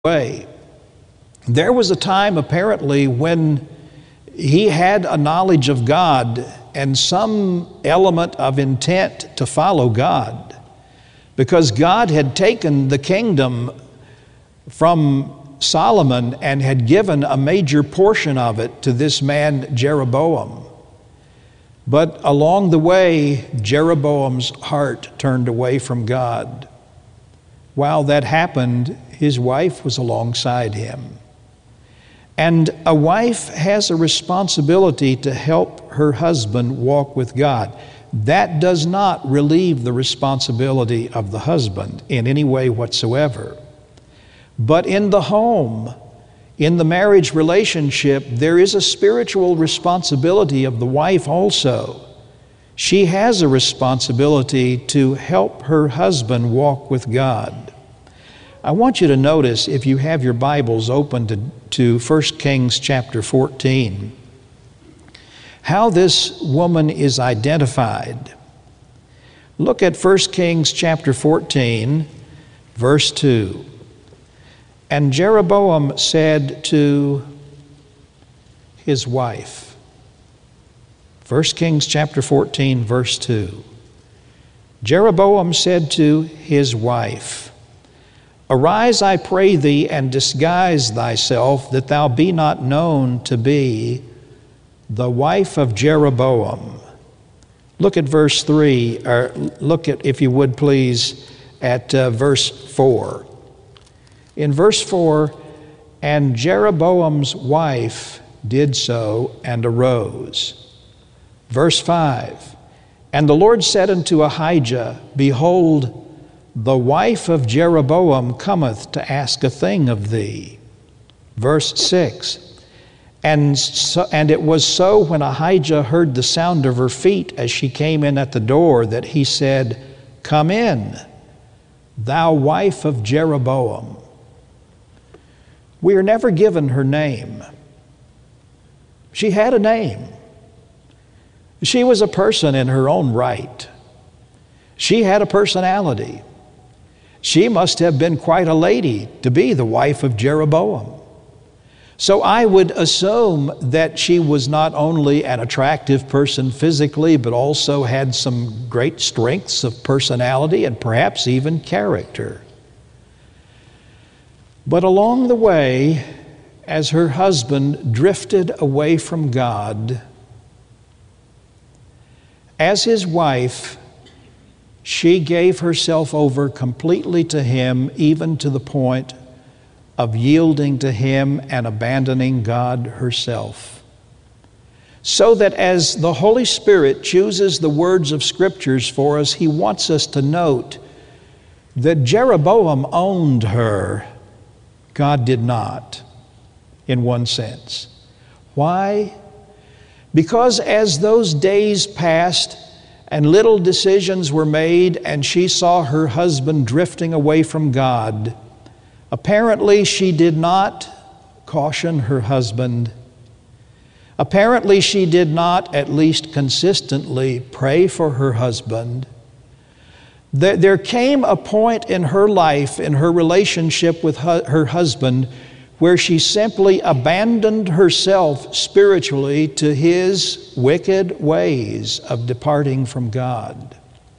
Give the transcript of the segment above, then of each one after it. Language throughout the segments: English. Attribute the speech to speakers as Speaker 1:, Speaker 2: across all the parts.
Speaker 1: way. There was a time apparently when he had a knowledge of God and some element of intent to follow God, because God had taken the kingdom from Solomon and had given a major portion of it to this man Jeroboam. But along the way, Jeroboam's heart turned away from God. While that happened, his wife was alongside him. And a wife has a responsibility to help her husband walk with God. That does not relieve the responsibility of the husband in any way whatsoever. But in the home, in the marriage relationship, there is a spiritual responsibility of the wife also. She has a responsibility to help her husband walk with God. I want you to notice, if you have your Bibles open to 1 Kings chapter 14, how this woman is identified. Look at 1 Kings chapter 14, verse 2. And Jeroboam said to his wife, 1 Kings chapter 14, verse 2. Jeroboam said to his wife, Arise, I pray thee, and disguise thyself, that thou be not known to be the wife of Jeroboam. Look at verse 3, or look at, if you would please, at verse 4. In verse 4, and Jeroboam's wife did so and arose. Verse 5, and the Lord said unto Ahijah, Behold, the wife of Jeroboam cometh to ask a thing of thee. Verse 6, and it was so when Ahijah heard the sound of her feet as she came in at the door, that he said, Come in, thou wife of Jeroboam. We are never given her name. She had a name. She was a person in her own right. She had a personality. She must have been quite a lady to be the wife of Jeroboam. So I would assume that she was not only an attractive person physically, but also had some great strengths of personality and perhaps even character. But along the way, as her husband drifted away from God, as his wife, she gave herself over completely to him, even to the point of yielding to him and abandoning God herself. So that as the Holy Spirit chooses the words of Scriptures for us, He wants us to note that Jeroboam owned her. God did not, in one sense. Why? Because as those days passed and little decisions were made and she saw her husband drifting away from God, apparently she did not caution her husband. Apparently she did not, at least consistently, pray for her husband. There came a point in her life, in her relationship with her husband, where she simply abandoned herself spiritually to his wicked ways of departing from God.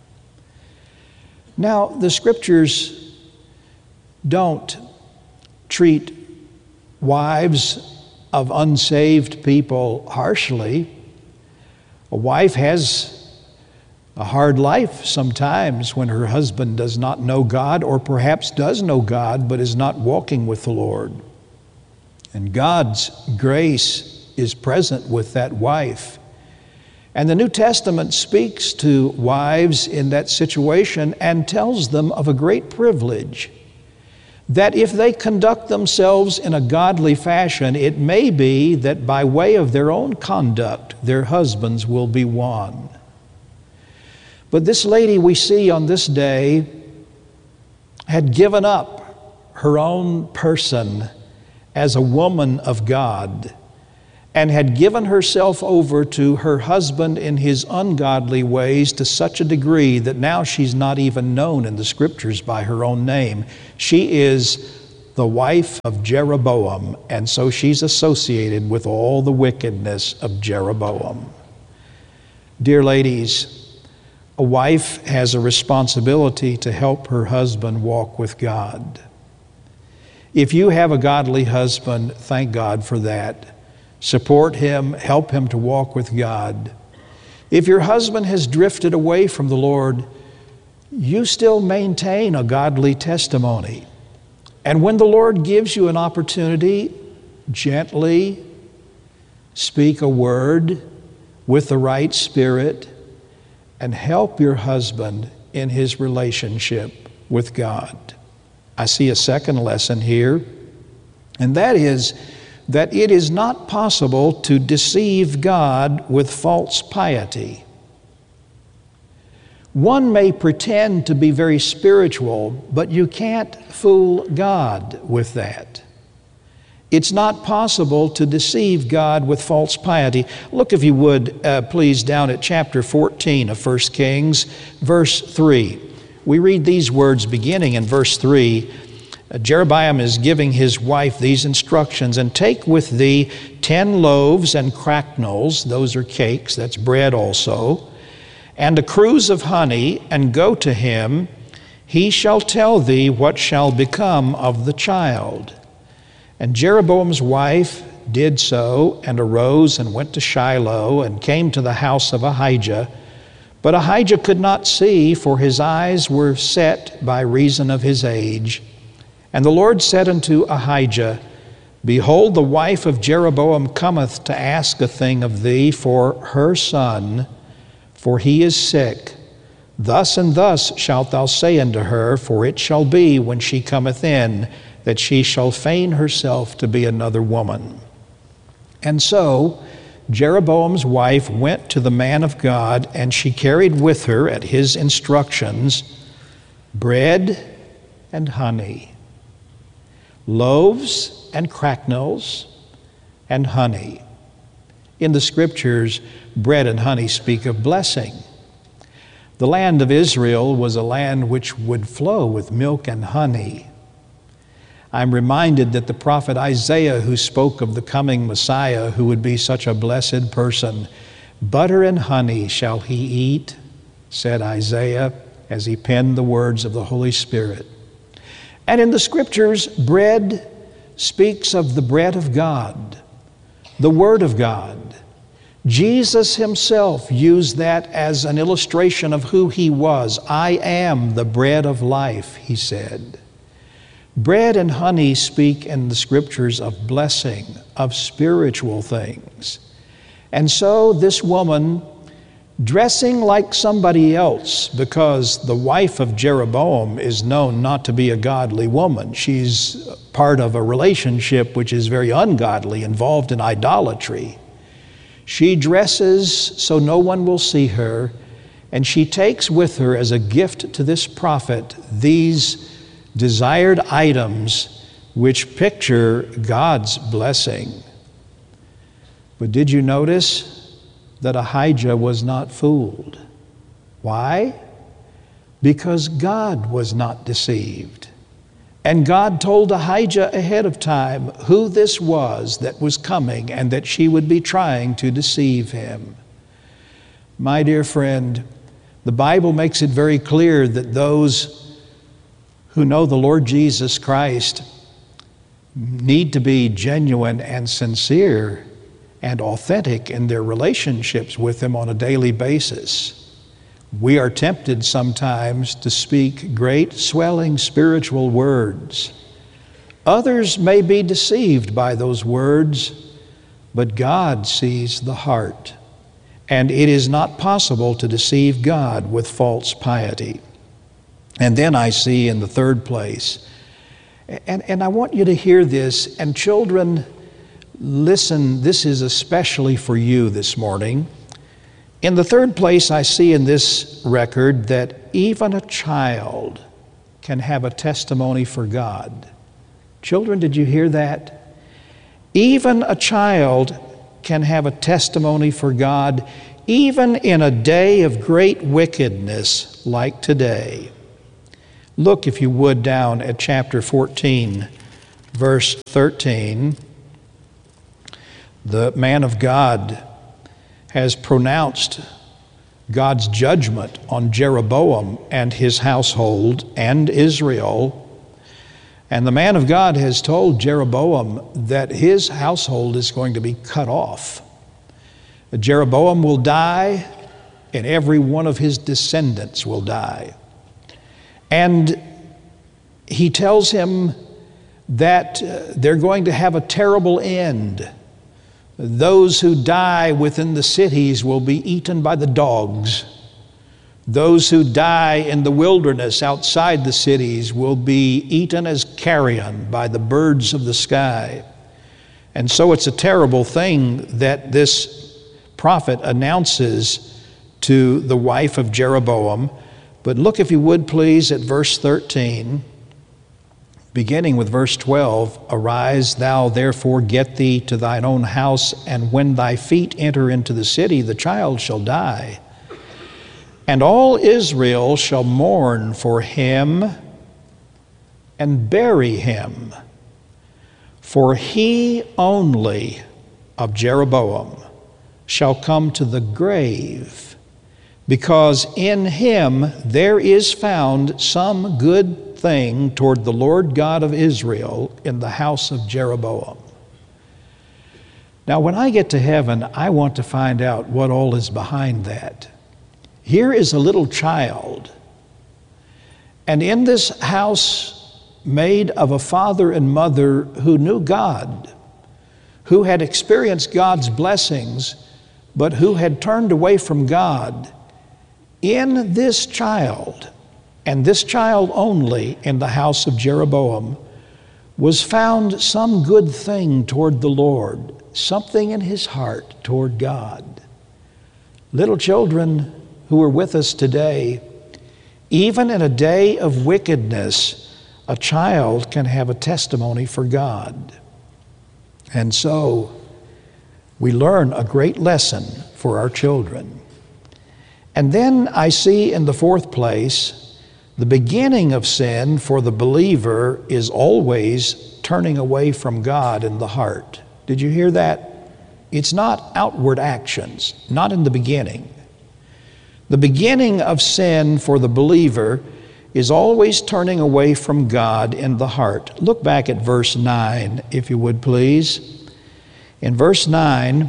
Speaker 1: Now, the Scriptures don't treat wives of unsaved people harshly. A wife has a hard life sometimes when her husband does not know God, or perhaps does know God but is not walking with the Lord. And God's grace is present with that wife. And the New Testament speaks to wives in that situation and tells them of a great privilege, that if they conduct themselves in a godly fashion, it may be that by way of their own conduct, their husbands will be won. But this lady we see on this day had given up her own person as a woman of God, and had given herself over to her husband in his ungodly ways to such a degree that now she's not even known in the Scriptures by her own name. She is the wife of Jeroboam, and so she's associated with all the wickedness of Jeroboam. Dear ladies, a wife has a responsibility to help her husband walk with God. If you have a godly husband, thank God for that. Support him, help him to walk with God. If your husband has drifted away from the Lord, you still maintain a godly testimony. And when the Lord gives you an opportunity, gently speak a word with the right spirit and help your husband in his relationship with God. I see a second lesson here, and that is that it is not possible to deceive God with false piety. One may pretend to be very spiritual, but you can't fool God with that. It's not possible to deceive God with false piety. Look, if you would, please, down at chapter 14 of 1 Kings, verse 3. We read these words beginning in verse 3. Jeroboam is giving his wife these instructions, and take with thee 10 loaves and cracknels, those are cakes, that's bread also, and a cruse of honey, and go to him. He shall tell thee what shall become of the child. And Jeroboam's wife did so, and arose and went to Shiloh, and came to the house of Ahijah. But Ahijah could not see, for his eyes were set by reason of his age. And the Lord said unto Ahijah, Behold, the wife of Jeroboam cometh to ask a thing of thee for her son, for he is sick. Thus and thus shalt thou say unto her, for it shall be when she cometh in, that she shall feign herself to be another woman. And so Jeroboam's wife went to the man of God, and she carried with her at his instructions bread and honey, loaves and cracknels and honey. In the Scriptures, bread and honey speak of blessing. The land of Israel was a land which would flow with milk and honey. I'm reminded that the prophet Isaiah, who spoke of the coming Messiah, who would be such a blessed person, butter and honey shall he eat, said Isaiah, as he penned the words of the Holy Spirit. And in the Scriptures, bread speaks of the bread of God, the Word of God. Jesus himself used that as an illustration of who he was. I am the bread of life, he said. Bread and honey speak in the Scriptures of blessing, of spiritual things. And so this woman, dressing like somebody else, because the wife of Jeroboam is known not to be a godly woman. She's part of a relationship which is very ungodly, involved in idolatry. She dresses so no one will see her, and she takes with her as a gift to this prophet these desired items which picture God's blessing. But did you notice that Ahijah was not fooled? Why? Because God was not deceived. And God told Ahijah ahead of time who this was that was coming and that she would be trying to deceive him. My dear friend, the Bible makes it very clear that those who know the Lord Jesus Christ need to be genuine and sincere and authentic in their relationships with Him on a daily basis. We are tempted sometimes to speak great swelling spiritual words. Others may be deceived by those words, but God sees the heart, and it is not possible to deceive God with false piety. And then I see in the third place, and I want you to hear this, and children, listen, this is especially for you this morning. In the third place, I see in this record that even a child can have a testimony for God. Children, did you hear that? Even a child can have a testimony for God, even in a day of great wickedness like today. Look, if you would, down at chapter 14 verse 13, the man of God has pronounced God's judgment on Jeroboam and his household and Israel. And the man of God has told Jeroboam that his household is going to be cut off. Jeroboam will die, and every one of his descendants will die. And he tells him that they're going to have a terrible end. Those who die within the cities will be eaten by the dogs. Those who die in the wilderness outside the cities will be eaten as carrion by the birds of the sky. And so it's a terrible thing that this prophet announces to the wife of Jeroboam. But look, if you would please, at verse 13, beginning with verse 12. Arise, thou therefore get thee to thine own house, and when thy feet enter into the city, the child shall die. And all Israel shall mourn for him and bury him. For he only of Jeroboam shall come to the grave, because in him there is found some good thing toward the Lord God of Israel in the house of Jeroboam. Now, when I get to heaven, I want to find out what all is behind that. Here is a little child, and in this house made of a father and mother who knew God, who had experienced God's blessings, but who had turned away from God, in this child, and this child only in the house of Jeroboam, was found some good thing toward the Lord, something in his heart toward God. Little children who are with us today, even in a day of wickedness, a child can have a testimony for God. And so we learn a great lesson for our children. And then I see in the fourth place, the beginning of sin for the believer is always turning away from God in the heart. Did you hear that? It's not outward actions, not in the beginning. The beginning of sin for the believer is always turning away from God in the heart. Look back at verse 9, if you would please. In verse 9,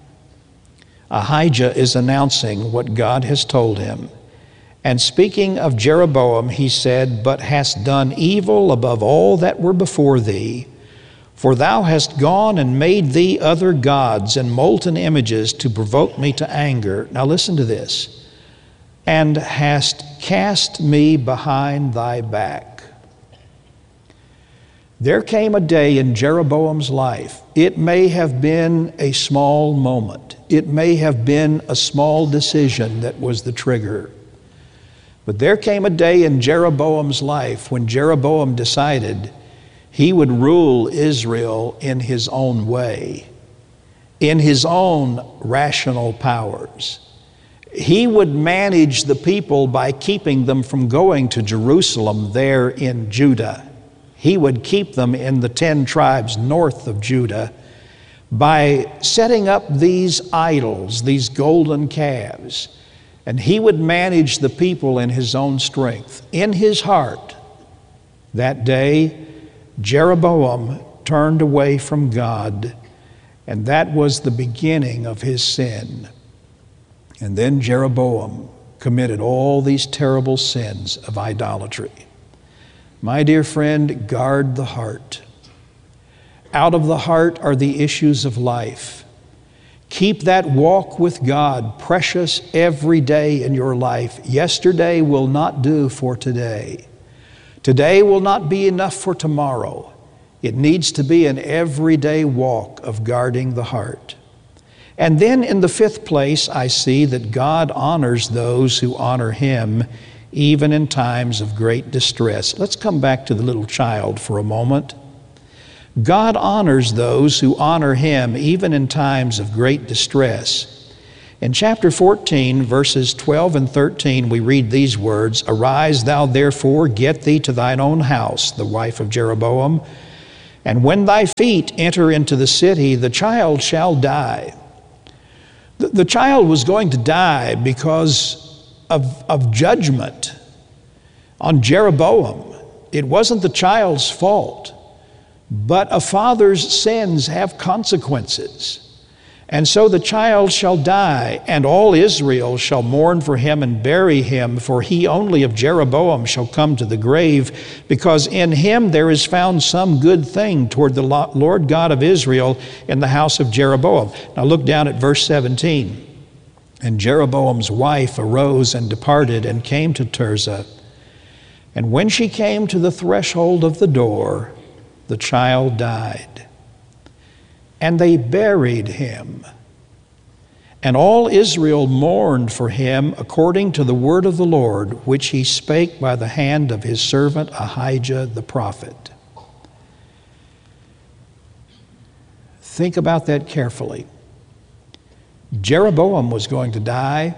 Speaker 1: Ahijah is announcing what God has told him. And speaking of Jeroboam, he said, But hast done evil above all that were before thee, for thou hast gone and made thee other gods and molten images to provoke me to anger. Now listen to this. And hast cast me behind thy back. There came a day in Jeroboam's life. It may have been a small moment. It may have been a small decision that was the trigger. But there came a day in Jeroboam's life when Jeroboam decided he would rule Israel in his own way, in his own rational powers. He would manage the people by keeping them from going to Jerusalem there in Judah. He would keep them in the 10 tribes north of Judah by setting up these idols, these golden calves. And he would manage the people in his own strength. In his heart, that day, Jeroboam turned away from God, and that was the beginning of his sin. And then Jeroboam committed all these terrible sins of idolatry. My dear friend, guard the heart. Out of the heart are the issues of life. Keep that walk with God precious every day in your life. Yesterday will not do for today. Today will not be enough for tomorrow. It needs to be an everyday walk of guarding the heart. And then in the fifth place, I see that God honors those who honor Him, even in times of great distress. Let's come back to the little child for a moment. God honors those who honor Him, even in times of great distress. In chapter 14, verses 12 and 13, we read these words, Arise thou therefore, get thee to thine own house, the wife of Jeroboam, And when thy feet enter into the city, the child shall die. The child was going to die because of judgment on Jeroboam. It wasn't the child's fault, but a father's sins have consequences. And so the child shall die, and all Israel shall mourn for him and bury him, for he only of Jeroboam shall come to the grave, because in him there is found some good thing toward the Lord God of Israel in the house of Jeroboam. Now look down at verse 17. And Jeroboam's wife arose and departed and came to Tirzah. And when she came to the threshold of the door, the child died. And they buried him. And all Israel mourned for him according to the word of the Lord, which he spake by the hand of his servant Ahijah the prophet. Think about that carefully. Jeroboam was going to die.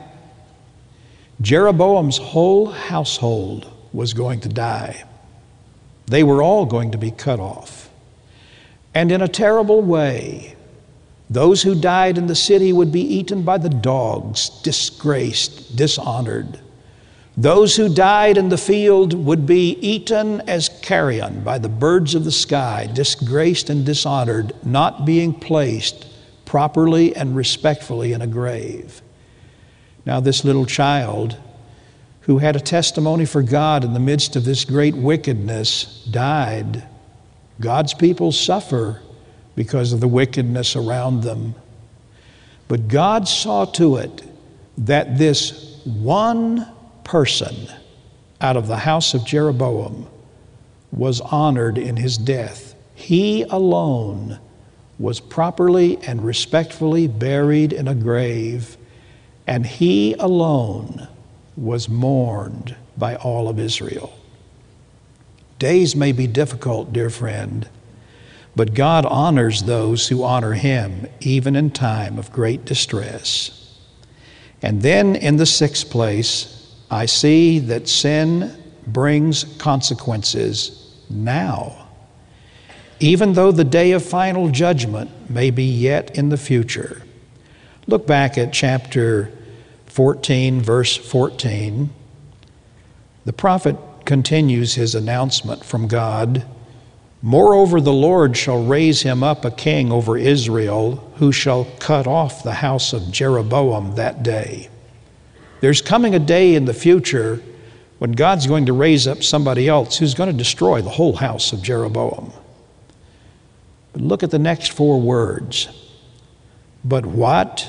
Speaker 1: Jeroboam's whole household was going to die. They were all going to be cut off. And in a terrible way, those who died in the city would be eaten by the dogs, disgraced, dishonored. Those who died in the field would be eaten as carrion by the birds of the sky, disgraced and dishonored, not being placed properly and respectfully in a grave. Now this little child, who had a testimony for God in the midst of this great wickedness, died. God's people suffer because of the wickedness around them. But God saw to it that this one person out of the house of Jeroboam was honored in his death. He alone was properly and respectfully buried in a grave, and he alone was mourned by all of Israel. Days may be difficult, dear friend, but God honors those who honor him, even in time of great distress. And then in the sixth place, I see that sin brings consequences now, even though the day of final judgment may be yet in the future. Look back at chapter 14, verse 14. The prophet continues his announcement from God. Moreover, the Lord shall raise him up a king over Israel, who shall cut off the house of Jeroboam that day. There's coming a day in the future when God's going to raise up somebody else who's going to destroy the whole house of Jeroboam. But look at the next four words. But what?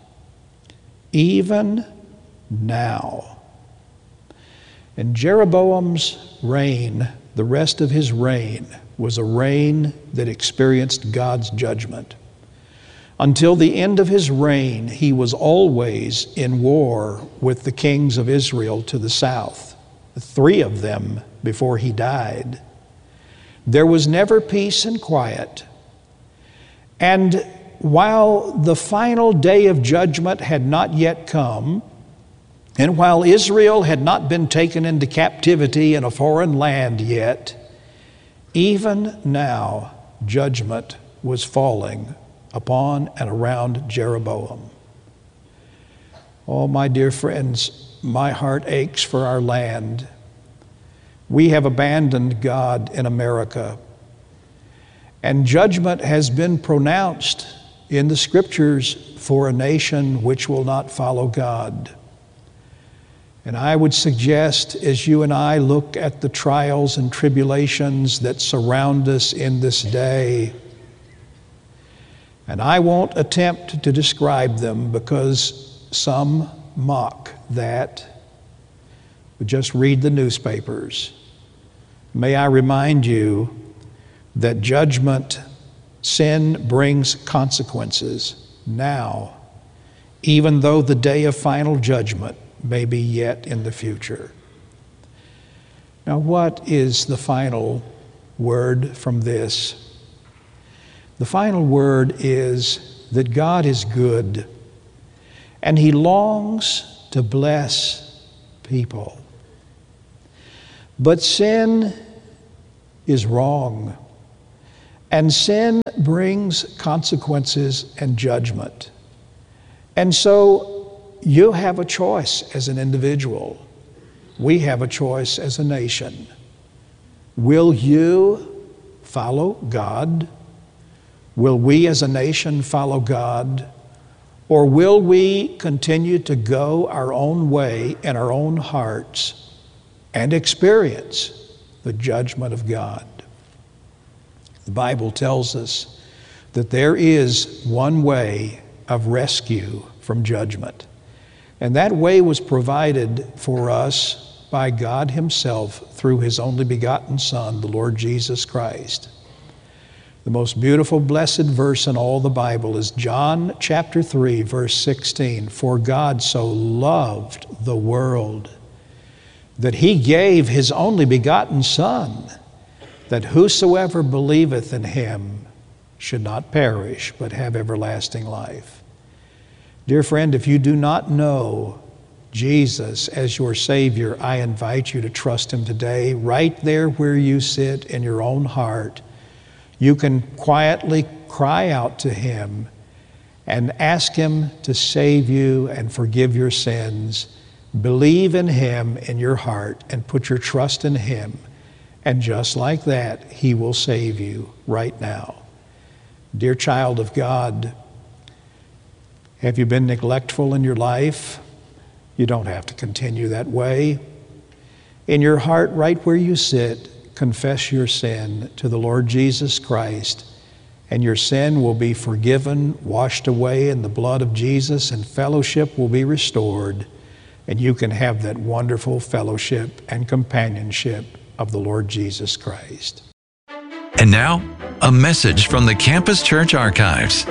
Speaker 1: Even now. And Jeroboam's reign, the rest of his reign, was a reign that experienced God's judgment. Until the end of his reign, he was always in war with the kings of Israel to the south, 3 of them before he died. There was never peace and quiet. And while the final day of judgment had not yet come, and while Israel had not been taken into captivity in a foreign land yet, even now judgment was falling upon and around Jeroboam. Oh, my dear friends, my heart aches for our land. We have abandoned God in America, and judgment has been pronounced in the Scriptures for a nation which will not follow God. And I would suggest, as you and I look at the trials and tribulations that surround us in this day, and I won't attempt to describe them because some mock that, but just read the newspapers. May I remind you that judgment, sin brings consequences now, even though the day of final judgment may be yet in the future. Now, what is the final word from this? The final word is that God is good, and he longs to bless people. But sin is wrong, And sin brings consequences and judgment. And so you have a choice as an individual. We have a choice as a nation. Will you follow God? Will we as a nation follow God? Or will we continue to go our own way in our own hearts and experience the judgment of God? The Bible tells us that there is one way of rescue from judgment. And that way was provided for us by God Himself through His only begotten Son, the Lord Jesus Christ. The most beautiful, blessed verse in all the Bible is John chapter 3, verse 16. For God so loved the world that He gave His only begotten Son, that whosoever believeth in Him should not perish, but have everlasting life. Dear friend, if you do not know Jesus as your Savior, I invite you to trust Him today, right there where you sit in your own heart. You can quietly cry out to Him and ask Him to save you and forgive your sins. Believe in Him in your heart and put your trust in Him. And just like that, He will save you right now. Dear child of God, have you been neglectful in your life? You don't have to continue that way. In your heart, right where you sit, confess your sin to the Lord Jesus Christ, and your sin will be forgiven, washed away in the blood of Jesus, and fellowship will be restored, and you can have that wonderful fellowship and companionship of the Lord Jesus Christ.
Speaker 2: And now, a message from the Campus Church Archives.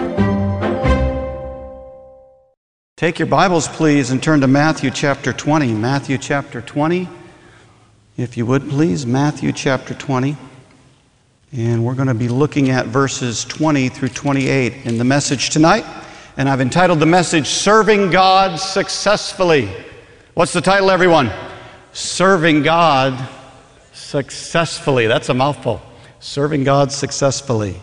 Speaker 3: Take your Bibles, please, and turn to Matthew chapter 20. Matthew chapter 20, if you would, please. Matthew chapter 20. And we're going to be looking at verses 20 through 28 in the message tonight. And I've entitled the message, Serving God Successfully. What's the title, everyone? Serving God Successfully. That's a mouthful. Serving God successfully.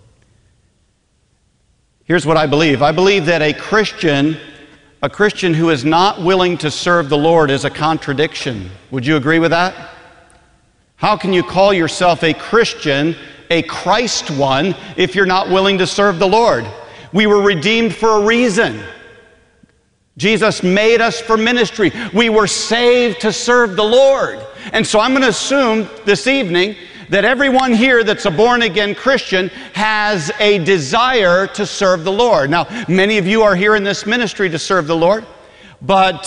Speaker 3: Here's what I believe. I believe that a Christian who is not willing to serve the Lord is a contradiction. Would you agree with that? How can you call yourself a Christian, a Christ one, if you're not willing to serve the Lord? We were redeemed for a reason. Jesus made us for ministry. We were saved to serve the Lord. And so I'm going to assume this evening that everyone here that's a born-again Christian has a desire to serve the Lord. Now, many of you are here in this ministry to serve the Lord, but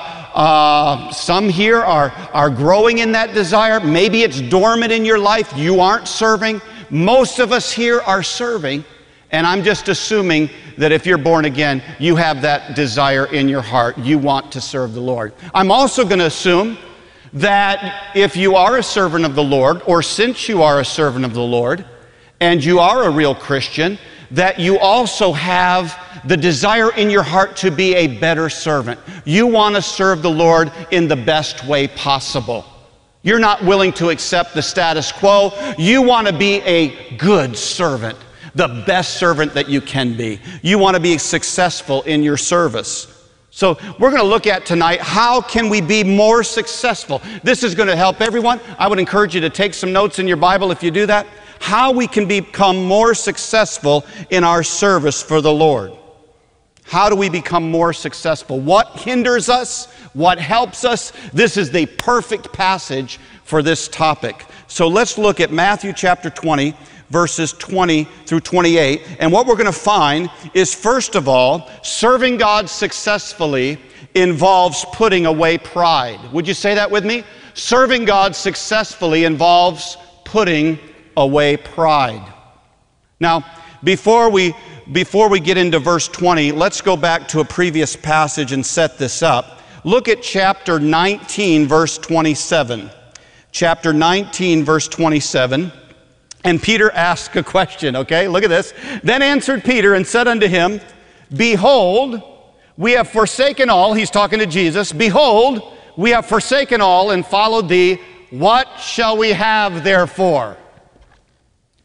Speaker 3: some here are growing in that desire. Maybe it's dormant in your life. You aren't serving. Most of us here are serving, and I'm just assuming that if you're born again, you have that desire in your heart. You want to serve the Lord. I'm also going to assume that if you are a servant of the Lord, or since you are a servant of the Lord, and you are a real Christian, that you also have the desire in your heart to be a better servant. You want to serve the Lord in the best way possible. You're not willing to accept the status quo. You want to be a good servant, the best servant that you can be. You want to be successful in your service. So we're going to look at tonight, how can we be more successful? This is going to help everyone. I would encourage you to take some notes in your Bible if you do that. How we can become more successful in our service for the Lord. How do we become more successful? What hinders us? What helps us? This is the perfect passage for this topic. So let's look at Matthew chapter 20, verses 20 through 28. And what we're going to find is, first of all, serving God successfully involves putting away pride. Would you say that with me? Serving God successfully involves putting away pride. Now, before we get into verse 20, let's go back to a previous passage and set this up. Look at chapter 19, verse 27. Chapter 19, verse 27. And Peter asked a question, okay? Look at this. Then answered Peter and said unto him, Behold, we have forsaken all. He's talking to Jesus. Behold, we have forsaken all and followed thee. What shall we have therefore?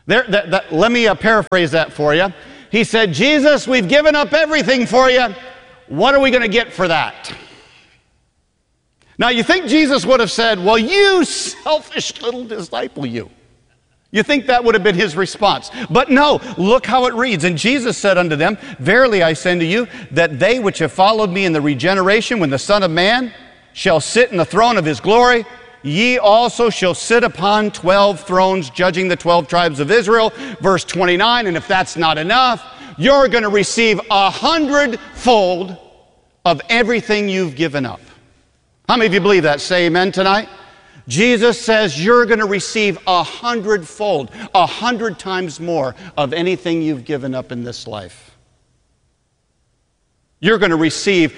Speaker 3: Let me paraphrase that for you. He said, Jesus, we've given up everything for you. What are we going to get for that? Now, you think Jesus would have said, well, you selfish little disciple, you. You think that would have been his response. But no, look how it reads. And Jesus said unto them, verily I say unto you, that they which have followed me in the regeneration, when the Son of Man shall sit in the throne of his glory, ye also shall sit upon 12 thrones, judging the 12 tribes of Israel. Verse 29, and if that's not enough, you're going to receive 100-fold of everything you've given up. How many of you believe that? Say amen tonight. Jesus says you're going to receive 100-fold, 100 times more of anything you've given up in this life. You're going to receive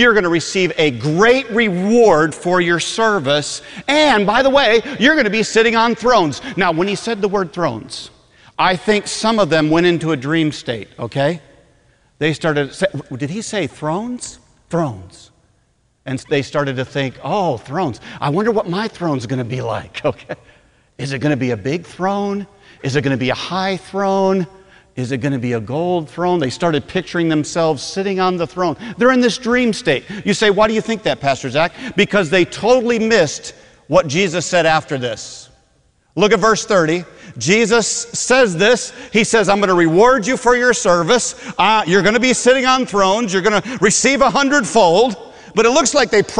Speaker 3: a great reward for your service. And by the way, you're going to be sitting on thrones. Now, when he said the word thrones, I think some of them went into a dream state, okay? They started, did he say thrones? Thrones. And they started to think, oh, thrones. I wonder what my throne's going to be like, okay? Is it going to be a big throne? Is it going to be a high throne? Is it going to be a gold throne? They started picturing themselves sitting on the throne. They're in this dream state. You say, why do you think that, Pastor Zach? Because they totally missed what Jesus said after this. Look at verse 30. Jesus says this. He says, I'm going to reward you for your service. You're going to be sitting on thrones. You're going to receive 100-fold. But it looks like they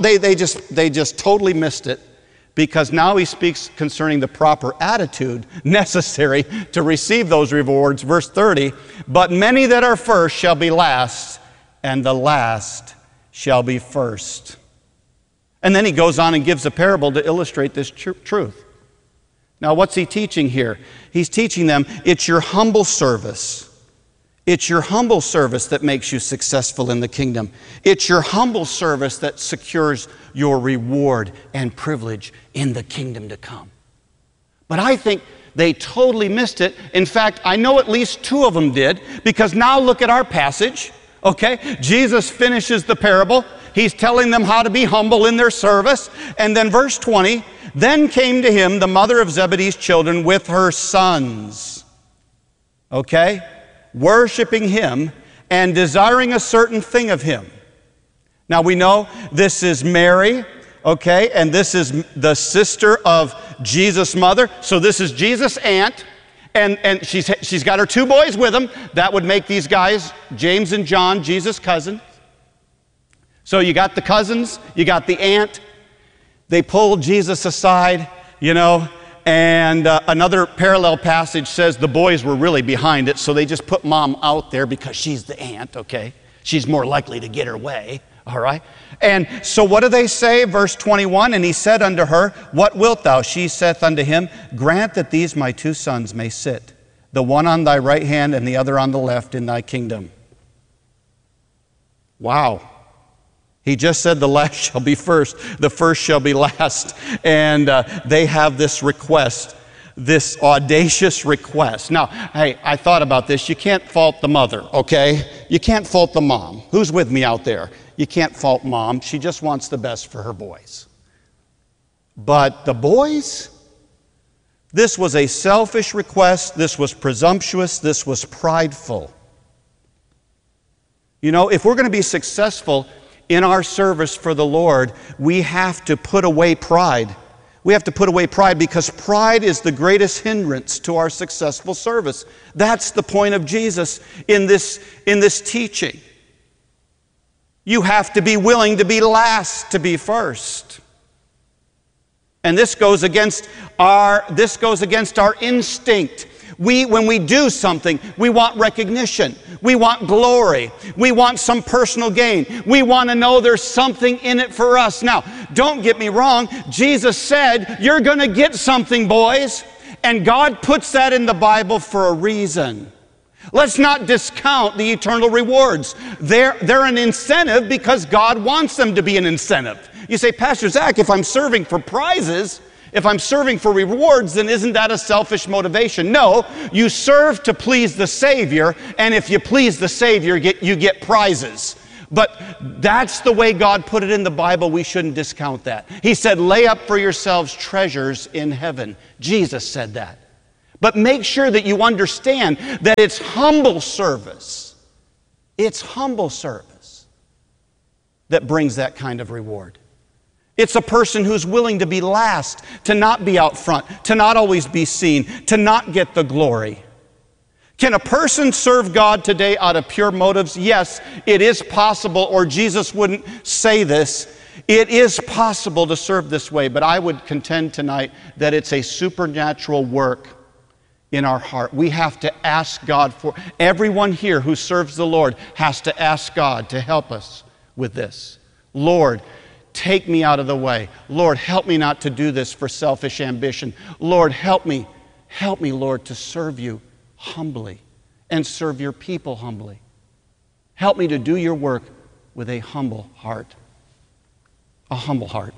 Speaker 3: just totally missed it, because now he speaks concerning the proper attitude necessary to receive those rewards. Verse 30, but many that are first shall be last, and the last shall be first. And then he goes on and gives a parable to illustrate this truth. Now, what's he teaching here? He's teaching them it's your humble service. It's your humble service that makes you successful in the kingdom. It's your humble service that secures your reward and privilege in the kingdom to come. But I think they totally missed it. In fact, I know at least 2 of them did, because now look at our passage, okay? Jesus finishes the parable. He's telling them how to be humble in their service. And then verse 20, then came to him the mother of Zebedee's children with her sons, okay? Worshiping him and desiring a certain thing of him. Now we know this is Mary, okay, and this is the sister of Jesus' mother. So this is Jesus' aunt, and she's got her 2 boys with them. That would make these guys, James and John, Jesus' cousins. So you got the cousins, you got the aunt. They pulled Jesus aside, you know. And another parallel passage says the boys were really behind it, so they just put mom out there because she's the aunt, okay? She's more likely to get her way, all right? And so what do they say? Verse 21, and he said unto her, what wilt thou? She saith unto him, grant that these my 2 sons may sit, the one on thy right hand and the other on the left in thy kingdom. Wow. He just said the last shall be first, the first shall be last. And they have this request, this audacious request. Now, hey, I thought about this. You can't fault the mother, okay? You can't fault the mom. Who's with me out there? You can't fault mom. She just wants the best for her boys. But the boys? This was a selfish request. This was presumptuous. This was prideful. You know, if we're going to be successful in our service for the Lord, we have to put away pride. We have to put away pride, because pride is the greatest hindrance to our successful service. That's the point of Jesus in this teaching. You have to be willing to be last to be first. And this goes against our instinct. When we do something, we want recognition. We want glory. We want some personal gain. We want to know there's something in it for us. Now, don't get me wrong. Jesus said, you're going to get something, boys. And God puts that in the Bible for a reason. Let's not discount the eternal rewards. They're an incentive because God wants them to be an incentive. You say, Pastor Zach, if I'm serving for prizes, if I'm serving for rewards, then isn't that a selfish motivation? No, you serve to please the Savior, and if you please the Savior, you get prizes. But that's the way God put it in the Bible. We shouldn't discount that. He said, lay up for yourselves treasures in heaven. Jesus said that. But make sure that you understand that it's humble service. It's humble service that brings that kind of reward. It's a person who's willing to be last, to not be out front, to not always be seen, to not get the glory. Can a person serve God today out of pure motives? Yes, it is possible, or Jesus wouldn't say this. It is possible to serve this way, but I would contend tonight that it's a supernatural work in our heart. We have to ask God for, everyone here who serves the Lord has to ask God to help us with this. Lord, take me out of the way. Lord, help me not to do this for selfish ambition. Lord, help me, Lord, to serve you humbly and serve your people humbly. Help me to do your work with a humble heart. A humble heart.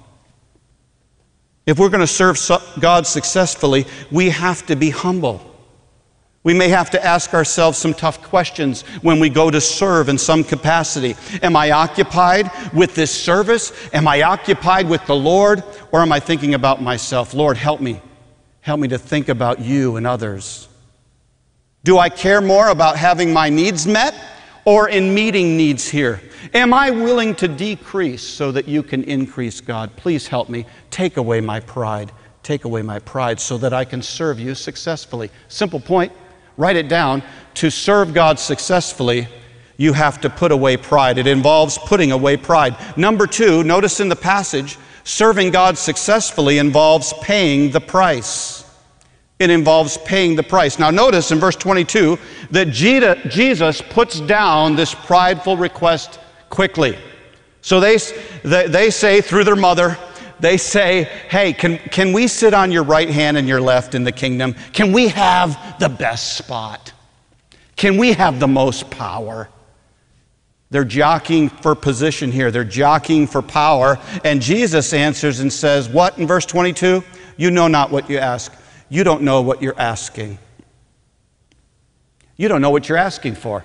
Speaker 3: If we're going to serve God successfully, we have to be humble. We may have to ask ourselves some tough questions when we go to serve in some capacity. Am I occupied with this service? Am I occupied with the Lord? Or am I thinking about myself? Lord, help me. Help me to think about you and others. Do I care more about having my needs met or in meeting needs here? Am I willing to decrease so that you can increase, God? Please help me. Take away my pride. Take away my pride so that I can serve you successfully. Simple point. Write it down. To serve God successfully, you have to put away pride. It involves putting away pride. Number two, notice in the passage, serving God successfully involves paying the price. It involves paying the price. Now notice in verse 22 that Jesus puts down this prideful request quickly. So they say through their mother, they say, hey, can we sit on your right hand and your left in the kingdom? Can we have the best spot? Can we have the most power? They're jockeying for position here. They're jockeying for power. And Jesus answers and says, what in verse 22? You know not what you ask. You don't know what you're asking. You don't know what you're asking for.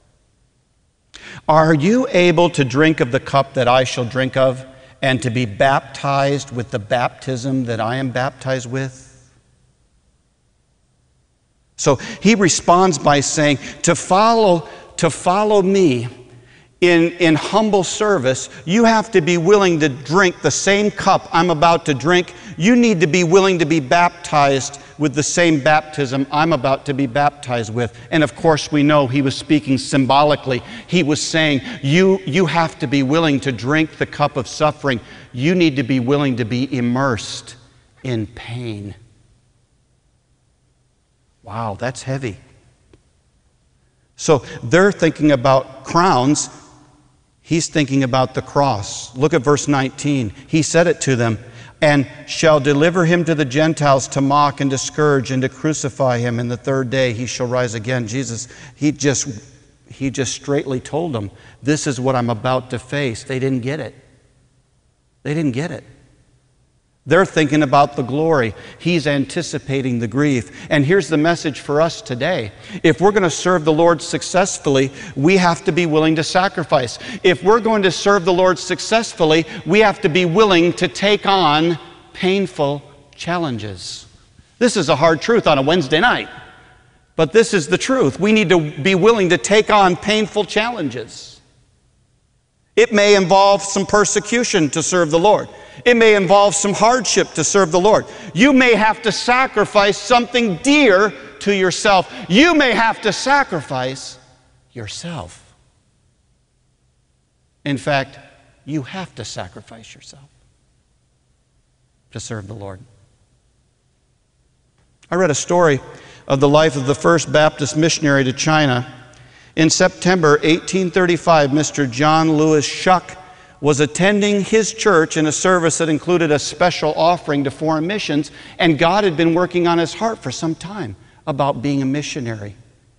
Speaker 3: Are you able to drink of the cup that I shall drink of, and to be baptized with the baptism that I am baptized with? So he responds by saying, to follow me in humble service, you have to be willing to drink the same cup I'm about to drink. You need to be willing to be baptized with the same baptism I'm about to be baptized with. And of course we know he was speaking symbolically. He was saying, you have to be willing to drink the cup of suffering. You need to be willing to be immersed in pain. Wow, that's heavy. So they're thinking about crowns. He's thinking about the cross. Look at verse 19. He said it to them, and shall deliver him to the Gentiles to mock and to scourge and to crucify him. And the third day he shall rise again. Jesus, he just straightly told them, this is what I'm about to face. They didn't get it. They didn't get it. They're thinking about the glory. He's anticipating the grief. And here's the message for us today. If we're going to serve the Lord successfully, we have to be willing to sacrifice. If we're going to serve the Lord successfully, we have to be willing to take on painful challenges. This is a hard truth on a Wednesday night, but this is the truth. We need to be willing to take on painful challenges. It may involve some persecution to serve the Lord. It may involve some hardship to serve the Lord. You may have to sacrifice something dear to yourself. You may have to sacrifice yourself. In fact, you have to sacrifice yourself to serve the Lord. I read a story of the life of the first Baptist missionary to China. In September 1835, Mr. John Lewis Shuck was attending his church in a service that included a special offering to foreign missions, and God had been working on his heart for some time about being a missionary.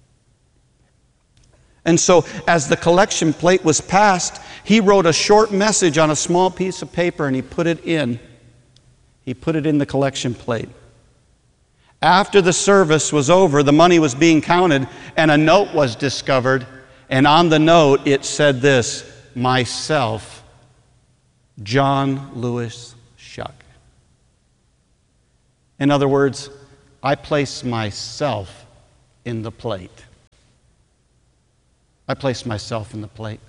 Speaker 3: And so, as the collection plate was passed, he wrote a short message on a small piece of paper and he put it in the collection plate. After the service was over, the money was being counted and a note was discovered, and on the note it said this, myself, John Lewis Shuck. In other words, I place myself in the plate. I place myself in the plate.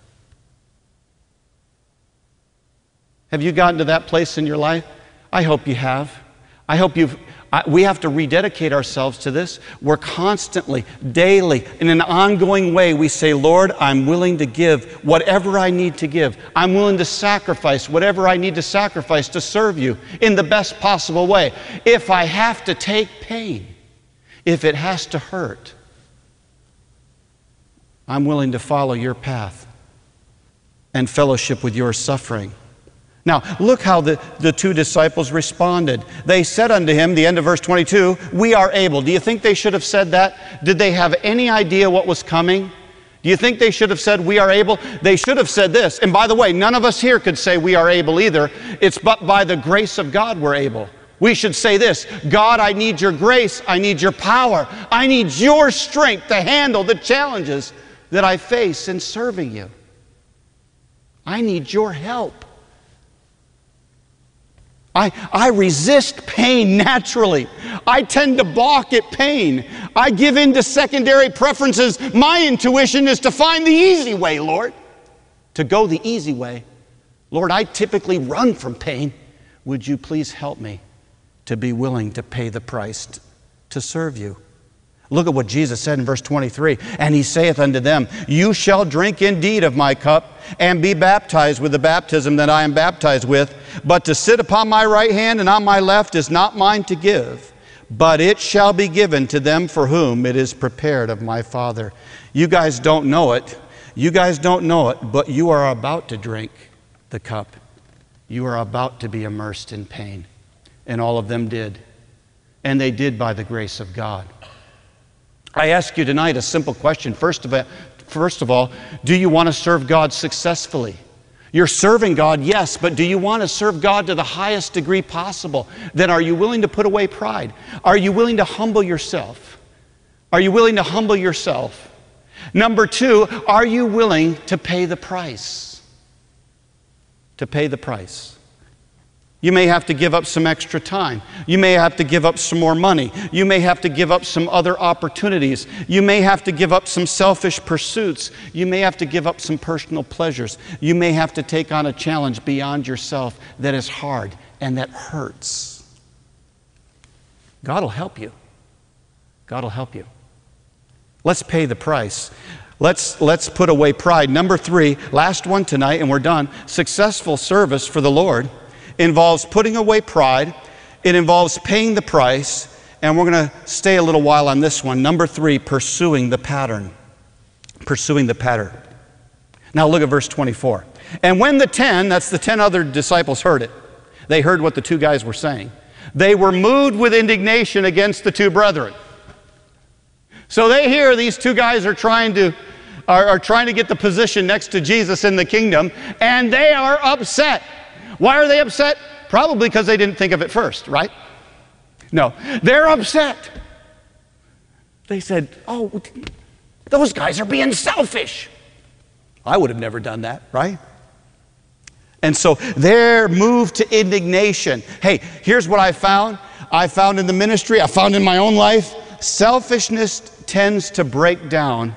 Speaker 3: Have you gotten to that place in your life? I hope you have. I hope we have to rededicate ourselves to this. We're constantly, daily, in an ongoing way, we say, Lord, I'm willing to give whatever I need to give. I'm willing to sacrifice whatever I need to sacrifice to serve you in the best possible way. If I have to take pain, if it has to hurt, I'm willing to follow your path and fellowship with your suffering. Now, look how the two disciples responded. They said unto him, the end of verse 22, we are able. Do you think they should have said that? Did they have any idea what was coming? Do you think they should have said, we are able? They should have said this. And by the way, none of us here could say we are able either. It's but by the grace of God we're able. We should say this, God, I need your grace. I need your power. I need your strength to handle the challenges that I face in serving you. I need your help. I resist pain naturally. I tend to balk at pain. I give in to secondary preferences. My intuition is to find the easy way, Lord. To go the easy way. Lord, I typically run from pain. Would you please help me to be willing to pay the price to serve you? Look at what Jesus said in verse 23. And he saith unto them, you shall drink indeed of my cup, and be baptized with the baptism that I am baptized with. But to sit upon my right hand and on my left is not mine to give, but it shall be given to them for whom it is prepared of my Father. You guys don't know it. You guys don't know it, but you are about to drink the cup. You are about to be immersed in pain. And all of them did. And they did by the grace of God. I ask you tonight a simple question. First of all, do you want to serve God successfully? You're serving God, yes, but do you want to serve God to the highest degree possible? Then are you willing to put away pride? Are you willing to humble yourself? Are you willing to humble yourself? Number two, are you willing to pay the price? To pay the price. You may have to give up some extra time. You may have to give up some more money. You may have to give up some other opportunities. You may have to give up some selfish pursuits. You may have to give up some personal pleasures. You may have to take on a challenge beyond yourself that is hard and that hurts. God will help you. God will help you. Let's pay the price. Let's put away pride. Number three, last one tonight, and we're done. Successful service for the Lord involves putting away pride. It involves paying the price. And we're going to stay a little while on this one. Number three, pursuing the pattern. Pursuing the pattern. Now look at verse 24. And when the 10, that's the 10 other disciples, heard it, they heard what the two guys were saying. They were moved with indignation against the two brethren. So they hear these two guys are trying to get the position next to Jesus in the kingdom, and they are upset. Why are they upset? Probably because they didn't think of it first, right? No, they're upset. They said, oh, those guys are being selfish. I would have never done that, right? And so they're moved to indignation. Hey, here's what I found. I found in the ministry, I found in my own life, selfishness tends to break down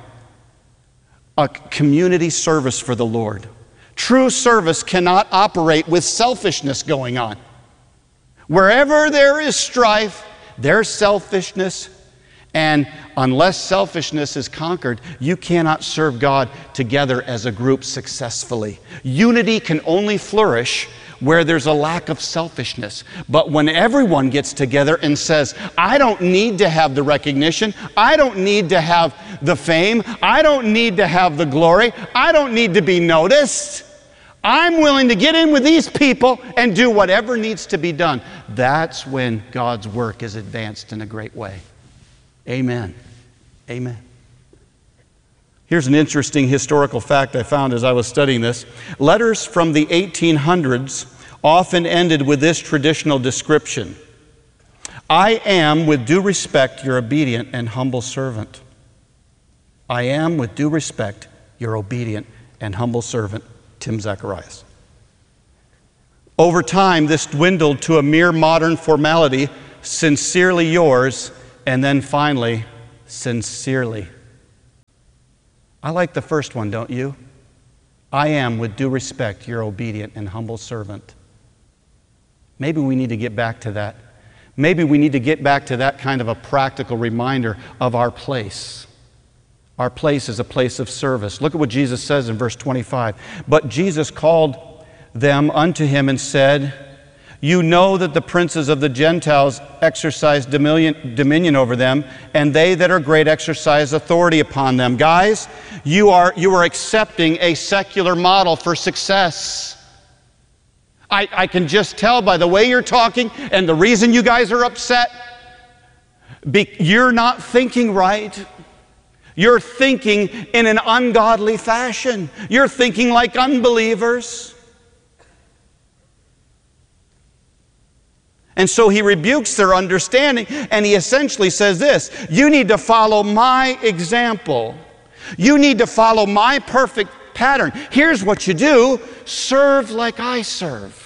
Speaker 3: a community service for the Lord. True service cannot operate with selfishness going on. Wherever there is strife, there's selfishness. And unless selfishness is conquered, you cannot serve God together as a group successfully. Unity can only flourish where there's a lack of selfishness. But when everyone gets together and says, I don't need to have the recognition, I don't need to have the fame, I don't need to have the glory, I don't need to be noticed, I'm willing to get in with these people and do whatever needs to be done. That's when God's work is advanced in a great way. Amen. Amen. Here's an interesting historical fact I found as I was studying this. Letters from the 1800s often ended with this traditional description. I am, with due respect, your obedient and humble servant. I am, with due respect, your obedient and humble servant, Tim Zacharias. Over time, this dwindled to a mere modern formality, sincerely yours, And then finally, sincerely. I like the first one, don't you? I am, with due respect, your obedient and humble servant. Maybe we need to get back to that. Maybe we need to get back to that kind of a practical reminder of our place. Our place is a place of service. Look at what Jesus says in verse 25. But Jesus called them unto him and said, you know that the princes of the Gentiles exercise dominion over them, and they that are great exercise authority upon them. Guys, you are accepting a secular model for success. I can just tell by the way you're talking and the reason you guys are upset. You're not thinking right. You're thinking in an ungodly fashion. You're thinking like unbelievers. And so he rebukes their understanding, and he essentially says this: you need to follow my example. You need to follow my perfect pattern. Here's what you do: serve like I serve.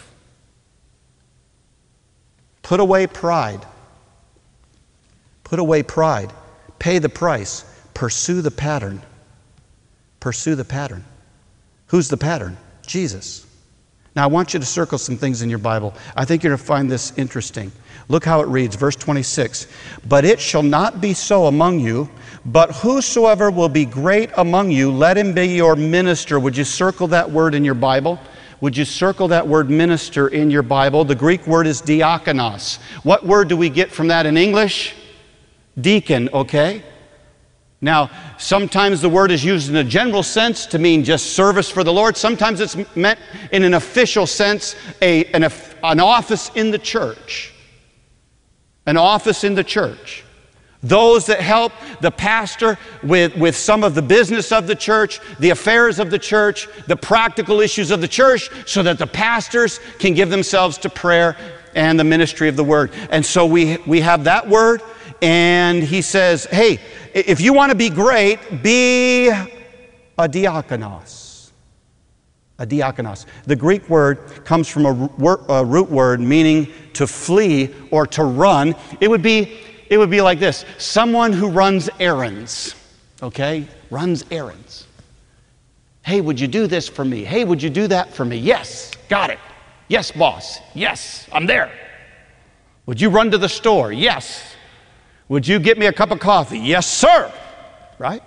Speaker 3: Put away pride. Put away pride. Pay the price. Pursue the pattern. Pursue the pattern. Who's the pattern? Jesus. Now I want you to circle some things in your Bible. I think you're going to find this interesting. Look how it reads, verse 26. But it shall not be so among you, but whosoever will be great among you, let him be your minister. Would you circle that word in your Bible? Would you circle that word minister in your Bible? The Greek word is diakonos. What word do we get from that in English? Deacon, okay? Now, sometimes the word is used in a general sense to mean just service for the Lord. Sometimes it's meant in an official sense, an office in the church. An office in the church. Those that help the pastor with some of the business of the church, the affairs of the church, the practical issues of the church, so that the pastors can give themselves to prayer and the ministry of the word. And so we have that word, and he says, hey, if you want to be great, be a diakonos. A diakonos. The Greek word comes from a root word meaning to flee or to run. It would be like this: someone who runs errands, okay? Runs errands. Hey, would you do this for me? Hey, would you do that for me? Yes, got it. Yes, boss. Yes, I'm there. Would you run to the store? Yes. Would you get me a cup of coffee? Yes, sir. Right?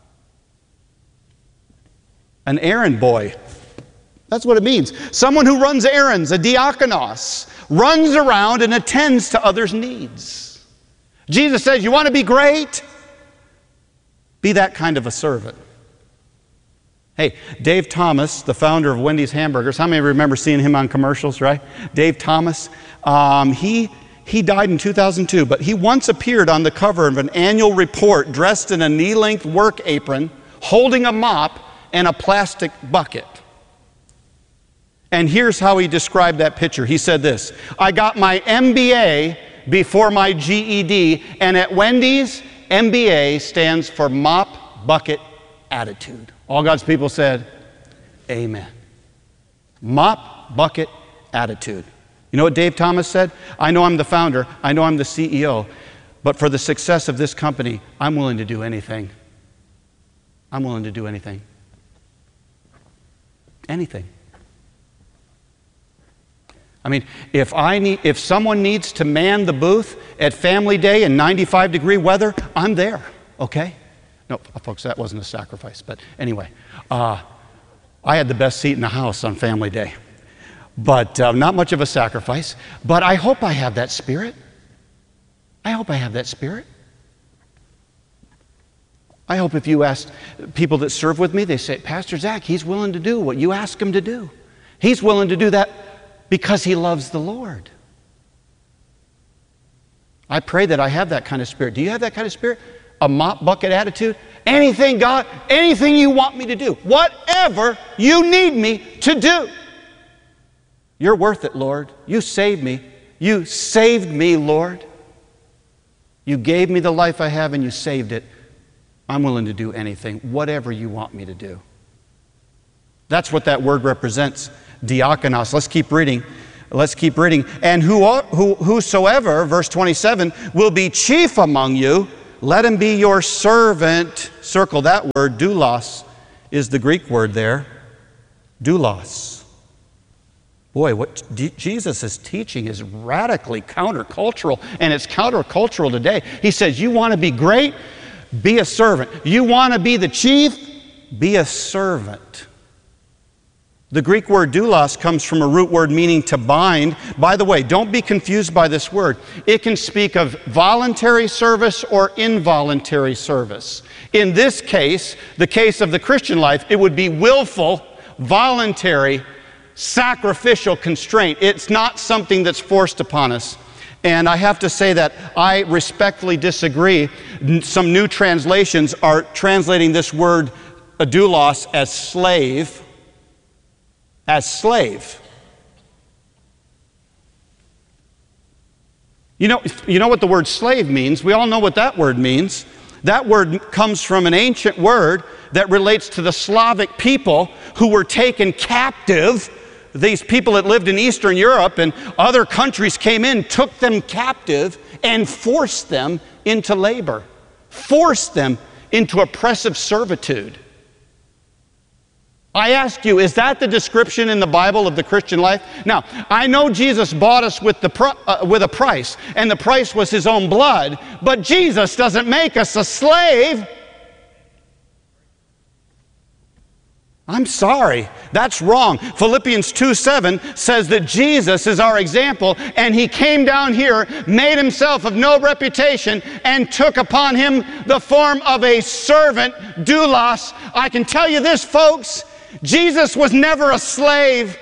Speaker 3: An errand boy. That's what it means. Someone who runs errands, a diakonos, runs around and attends to others' needs. Jesus says, you want to be great? Be that kind of a servant. Hey, Dave Thomas, the founder of Wendy's Hamburgers, how many remember seeing him on commercials, right? Dave Thomas, he died in 2002, but he once appeared on the cover of an annual report dressed in a knee-length work apron, holding a mop and a plastic bucket. And here's how he described that picture. He said this: I got my MBA before my GED, and at Wendy's, MBA stands for Mop Bucket Attitude. All God's people said, amen. Mop Bucket Attitude. You know what Dave Thomas said? I know I'm the founder, I know I'm the CEO, but for the success of this company, I'm willing to do anything. I'm willing to do anything. Anything. I mean, if someone needs to man the booth at Family Day in 95-degree weather, I'm there, okay? No, folks, that wasn't a sacrifice, but anyway. I had the best seat in the house on Family Day. But not much of a sacrifice. But I hope I have that spirit. I hope I have that spirit. I hope if you ask people that serve with me, they say, Pastor Zach, he's willing to do what you ask him to do. He's willing to do that because he loves the Lord. I pray that I have that kind of spirit. Do you have that kind of spirit? A mop bucket attitude? Anything, God, anything you want me to do. Whatever you need me to do. You're worth it, Lord. You saved me. You saved me, Lord. You gave me the life I have and you saved it. I'm willing to do anything, whatever you want me to do. That's what that word represents, diakonos. Let's keep reading. Let's keep reading. And whosoever, verse 27, will be chief among you, let him be your servant. Circle that word. Doulos is the Greek word there. Doulos. Boy, what Jesus is teaching is radically countercultural, and it's countercultural today. He says, you want to be great? Be a servant. You want to be the chief? Be a servant. The Greek word doulos comes from a root word meaning to bind. By the way, don't be confused by this word. It can speak of voluntary service or involuntary service. In this case, the case of the Christian life, it would be willful, voluntary, sacrificial constraint. It's not something that's forced upon us. And I have to say that I respectfully disagree. Some new translations are translating this word doulos as slave. As slave. You know what the word slave means? We all know what that word means. That word comes from an ancient word that relates to the Slavic people who were taken captive. These people that lived in Eastern Europe and other countries came in, took them captive, and forced them into labor. Forced them into oppressive servitude. I ask you, is that the description in the Bible of the Christian life? Now, I know Jesus bought us with a price, and the price was His own blood, but Jesus doesn't make us a slave. I'm sorry, that's wrong. Philippians 2:7 says that Jesus is our example, and He came down here, made Himself of no reputation, and took upon Him the form of a servant, doulos. I can tell you this, folks, Jesus was never a slave.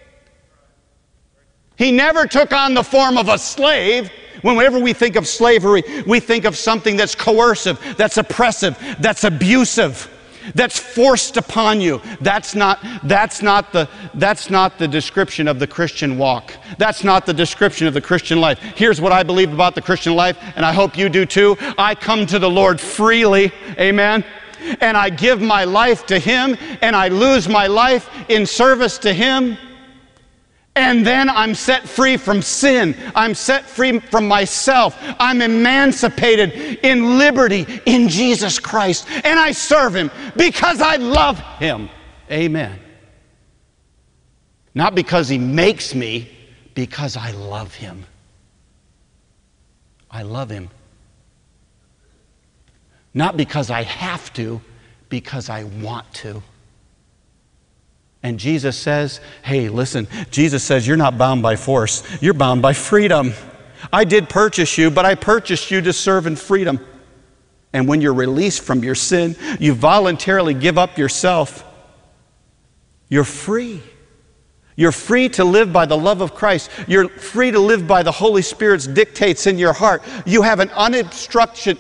Speaker 3: He never took on the form of a slave. Whenever we think of slavery, we think of something that's coercive, that's oppressive, that's abusive, that's forced upon you. That's not the description of the Christian walk. That's not the description of the Christian life. Here's what I believe about the Christian life, and I hope you do too. I come to the Lord freely, amen, and I give my life to Him, and I lose my life in service to Him. And then I'm set free from sin. I'm set free from myself. I'm emancipated in liberty in Jesus Christ. And I serve Him because I love Him. Amen. Not because He makes me, because I love Him. I love Him. Not because I have to, because I want to. And Jesus says, hey, listen, Jesus says you're not bound by force. You're bound by freedom. I did purchase you, but I purchased you to serve in freedom. And when you're released from your sin, you voluntarily give up yourself. You're free. You're free to live by the love of Christ. You're free to live by the Holy Spirit's dictates in your heart. You have an unobstructed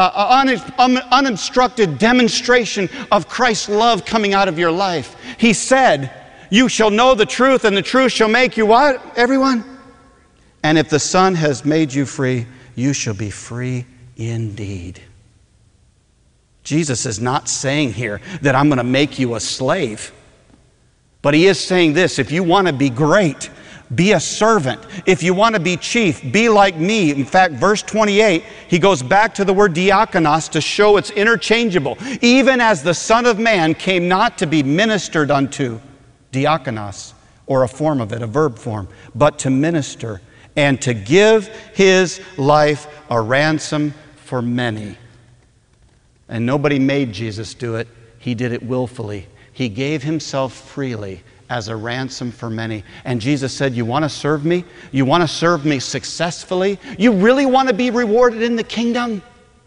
Speaker 3: demonstration of Christ's love coming out of your life. He said, you shall know the truth, and the truth shall make you what, everyone? And if the Son has made you free, you shall be free indeed. Jesus is not saying here that I'm going to make you a slave. But He is saying this: if you want to be great, be a servant. If you want to be chief, be like me. In fact, verse 28, he goes back to the word diakonos to show it's interchangeable. Even as the Son of Man came not to be ministered unto, diakonos, or a form of it, a verb form, but to minister and to give His life a ransom for many. And nobody made Jesus do it. He did it willfully. He gave Himself freely as a ransom for many. And Jesus said, you want to serve me? You want to serve me successfully? You really want to be rewarded in the kingdom?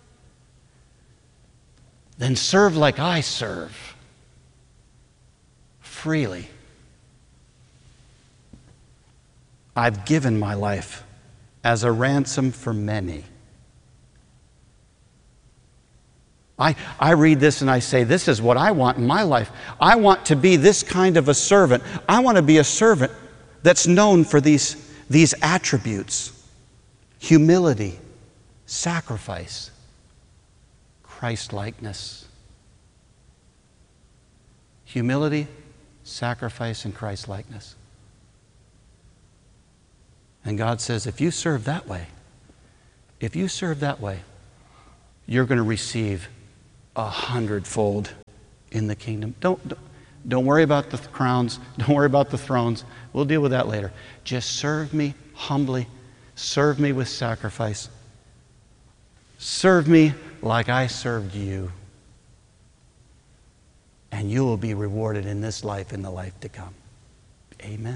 Speaker 3: Then serve like I serve, freely. I've given my life as a ransom for many. I read this and I say, this is what I want in my life. I want to be this kind of a servant. I want to be a servant that's known for these attributes: humility, sacrifice, Christ-likeness. Humility, sacrifice, and Christ-likeness. And God says, if you serve that way, you're going to receive 100-fold in the kingdom. Don't worry about the crowns. Don't worry about the thrones. We'll deal with that later. Just serve me humbly. Serve me with sacrifice. Serve me like I served you. And you will be rewarded in this life and the life to come. Amen.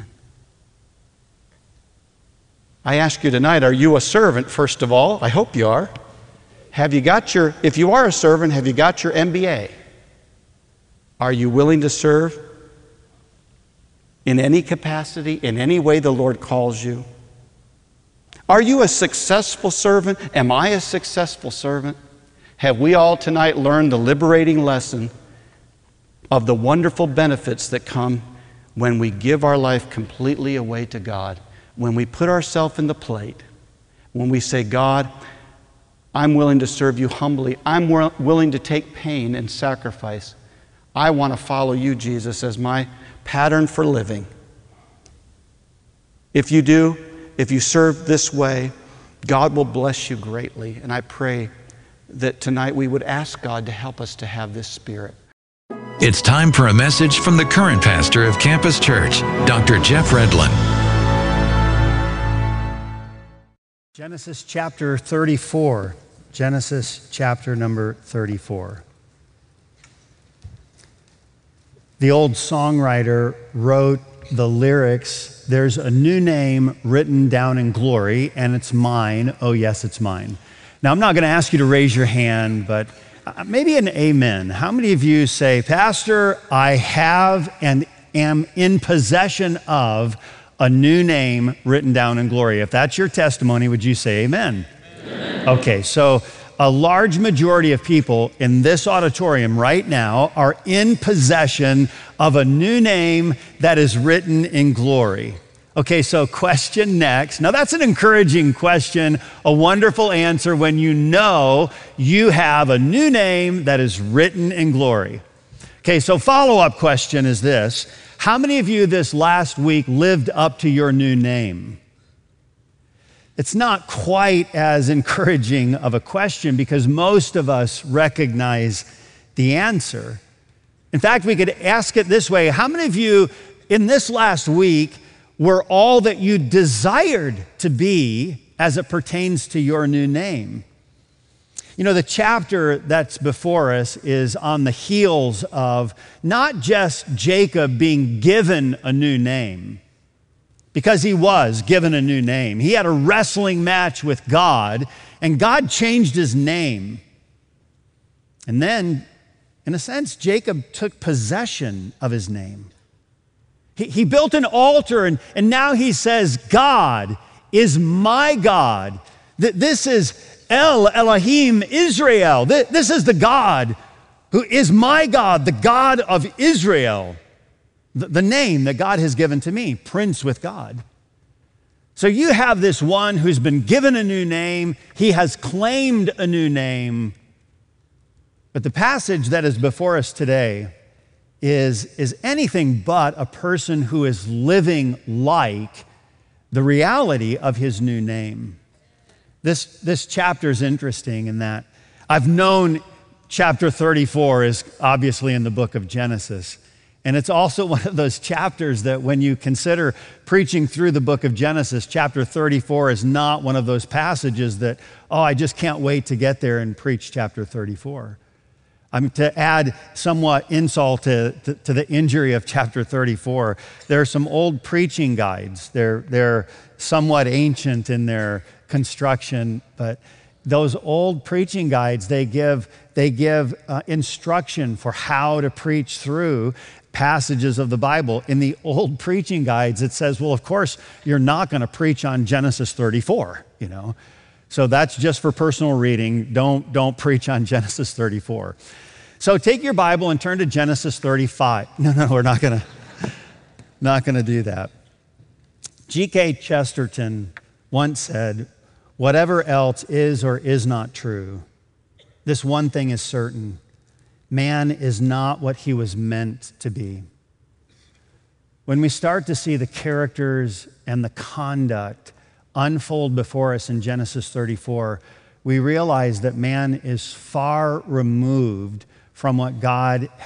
Speaker 3: I ask you tonight, are you a servant, first of all? I hope you are. If you are a servant, have you got your MBA? Are you willing to serve in any capacity, in any way the Lord calls you? Are you a successful servant? Am I a successful servant? Have we all tonight learned the liberating lesson of the wonderful benefits that come when we give our life completely away to God, when we put ourselves in the plate, when we say, God, I'm willing to serve you humbly. I'm willing to take pain and sacrifice. I want to follow you, Jesus, as my pattern for living. If you do, if you serve this way, God will bless you greatly. And I pray that tonight we would ask God to help us to have this spirit.
Speaker 2: It's time for a message from the current pastor of Campus Church, Dr. Jeff Redlin.
Speaker 4: Genesis chapter 34. Genesis chapter number 34. The old songwriter wrote the lyrics, there's a new name written down in glory, and it's mine. Oh, yes, it's mine. Now, I'm not going to ask you to raise your hand, but maybe an amen. How many of you say, Pastor, I have and am in possession of a new name written down in glory? If that's your testimony, would you say amen? Amen. Okay, so a large majority of people in this auditorium right now are in possession of a new name that is written in glory. Okay, so question next. Now that's an encouraging question, a wonderful answer when you know you have a new name that is written in glory. Okay, so follow-up question is this. How many of you this last week lived up to your new name? It's not quite as encouraging of a question because most of us recognize the answer. In fact, we could ask it this way. How many of you in this last week were all that you desired to be as it pertains to your new name? You know, the chapter that's before us is on the heels of not just Jacob being given a new name, because he was given a new name. He had a wrestling match with God, and God changed his name. And then, in a sense, Jacob took possession of his name. He built an altar, and now he says, God is my God. This is El Elohim Israel. This is the God who is my God, the God of Israel. The name that God has given to me, Prince with God. So you have this one who's been given a new name. He has claimed a new name. But the passage that is before us today is anything but a person who is living like the reality of his new name. This chapter is interesting in that I've known chapter 34 is obviously in the book of Genesis. And it's also one of those chapters that when you consider preaching through the book of Genesis, chapter 34 is not one of those passages that, oh, I just can't wait to get there and preach chapter 34. To add somewhat insult to the injury of chapter 34, there are some old preaching guides. They're somewhat ancient in their construction, but those old preaching guides, they give instruction for how to preach through passages of the Bible. In the old preaching guides, it says, well, of course, you're not going to preach on Genesis 34, you know. So that's just for personal reading. Don't preach on Genesis 34. So take your Bible and turn to Genesis 35. No, we're not going to do that. G.K. Chesterton once said, whatever else is or is not true, this one thing is certain. Man is not what he was meant to be. When we start to see the characters and the conduct unfold before us in Genesis 34, we realize that man is far removed from what God